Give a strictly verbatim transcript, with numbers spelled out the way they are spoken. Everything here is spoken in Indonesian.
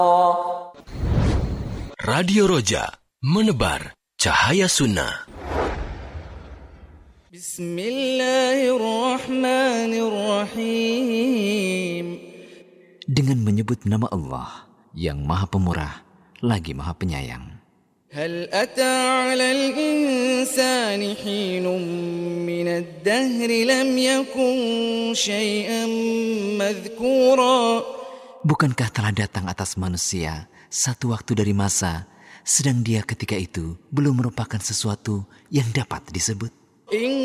Radio Roja, menebar cahaya sunnah. Bismillahirrahmanirrahim. Dengan menyebut nama Allah yang Maha Pemurah lagi Maha Penyayang. Hal ata 'alal insani hinun minad dahri lam yakun syai'an madhkura. Bukankah telah datang atas manusia satu waktu dari masa, sedang dia ketika itu belum merupakan sesuatu yang dapat disebut?